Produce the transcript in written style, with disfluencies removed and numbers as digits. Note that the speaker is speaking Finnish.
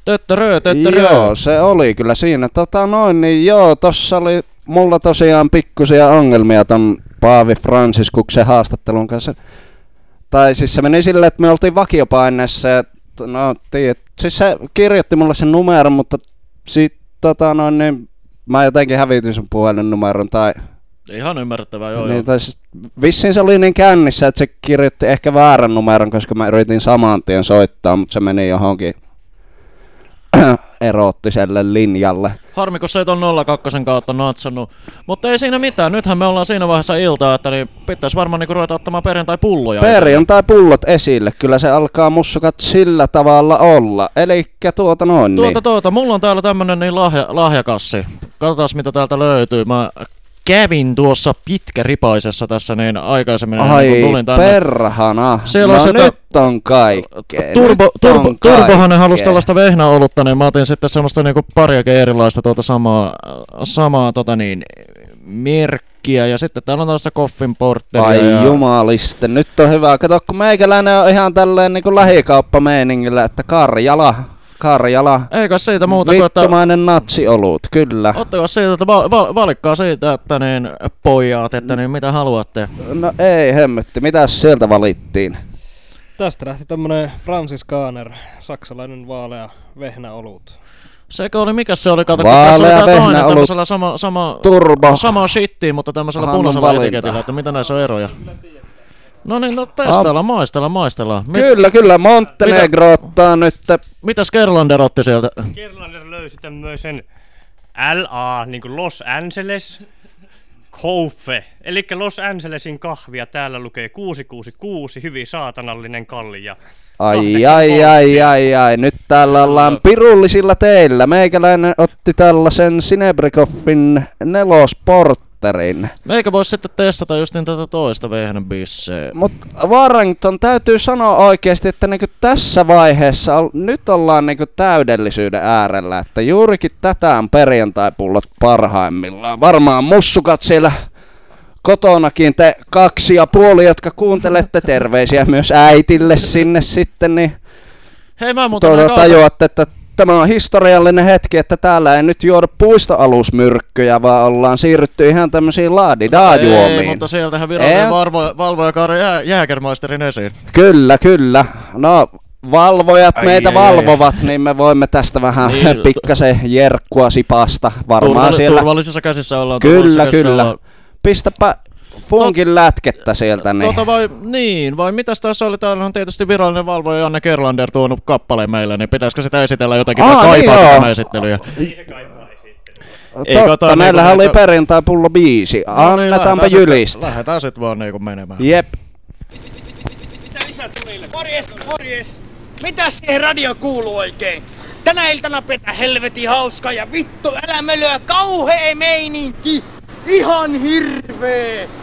Töttörö. Joo, se oli kyllä siinä. Niin joo, tossa oli mulla tosiaan pikkusia ongelmia ton Paavi Fransiskuksen haastattelun kanssa. Tai siis se meni silleen, että me oltiin vakiopaineessa ja siis se kirjoitti mulle sen numeron, mutta sit niin mä jotenkin hävitin sun puhelinnumeron tai... Ihan ymmärrettävää, joo. Niin, tai siis vissiin se oli niin kännissä, että se kirjoitti ehkä väärän numeron, koska mä yritin saman tien soittaa, mutta se meni johonkin eroottiselle linjalle. Harmi, kun se ei ton 02 kautta natsannut. Mutta ei siinä mitään. Nythän me ollaan siinä vaiheessa iltaa, että niin pitäisi varmaan niinku ruveta ottamaan perjantai-pulloja. Perjantai-pullot esille. Kyllä se alkaa mussukat sillä tavalla olla. Elikkä mulla on täällä tämmönen niin lahjakassi. Katsotaan mitä täältä löytyy. Mä kävin tuossa pitkäripaisessa tässä niin aikaisemmin. Ai kun tulin tänne. Perhana. Siellä no nyt on kaikkea. Turbohan ne halusi tällaista vehnäolutta, niin mä otin sitten semmoista niinku pariakin erilaista samaa merkkiä. Ja sitten täällä on tällaista Coffin Porteria. Ai jumaliste, nyt on hyvä. Kato, kun meikäläinen on ihan tälleen niinku lähikauppameiningillä, että Karjala. Eikä siitä muuta kuin, että... Vittumainen natsiolut, kyllä. Ottakaa siitä, että valikkaa siitä, että niin pojat, että niin mitä haluatte. No ei hemmetti, mitäs sieltä valittiin? Tästä lähti tämmönen Franziskaner, saksalainen vaalea vehnäolut. Sekö oli, mikä se oli? Kato, vaalea vehnäolut. Turbo. Sama shittiin, mutta tämmöisellä punaisella etiketillä, että mitä näissä on eroja. No niin, testaillaan, maistellaan. Kyllä, Montenegro ottaa nyt. Mitäs Gerlander otti sieltä? Gerlander löysi tämmöisen LA, niinku Los Angeles Coffee. Elikkä Los Angelesin kahvia, täällä lukee 666, hyvin saatanallinen kalja. Ai, nyt täällä ollaan pirullisilla teillä. Meikäläinen otti tällaisen Sinebrikoffin nelosportterin. Meikä vois sitten testata just niin tätä toista vehnäbisseä. Mut Warrington täytyy sanoa oikeesti, että niinku tässä vaiheessa nyt ollaan niinku täydellisyyden äärellä, että juurikin tätä on perjantai-pullot parhaimmillaan. Varmaan mussukat siellä kotonakin te 2,5, jotka kuuntelette, terveisiä myös äitille sinne sitten, niin hei, mä muuten tajuatte, että tämä on historiallinen hetki, että täällä ei nyt juoda puistoalusmyrkkyjä, vaan ollaan siirrytty ihan tämmöisiin laadidaa-juomiin. Ei, mutta sieltähän virallinen valvoja Kari Jägermeisterin esiin. Kyllä. No, valvojat meitä valvovat, niin me voimme tästä vähän pikkasen jerkkua sipasta. Varmaan siellä turvallisissa käsissä ollaan. Kyllä. Pistäpä funkin lätkettä sieltä. Vai mitäs tässä oli? Täällä on tietysti virallinen valvoja Janne Gerlander tuonut kappaleen meille, niin pitäisikö sitä esitellä jotakin vai kaipaa tämä esittelyä? Ei se kaipaa esittelyä. Totta, meillähän oli perjantai-pullo biisi. Annetaanpa jylistä. Lähdetään sit vaan niinku menemään. Jep. Mitä lisätunille? Morjes! Mitäs siihen radio kuuluu oikein? Tänä iltana petä helvetin hauska ja vittu älä mölöä, kauhee meininki! Ihan hirvee!